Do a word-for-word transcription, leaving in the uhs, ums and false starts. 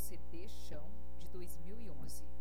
C D Chão, de dois mil e onze.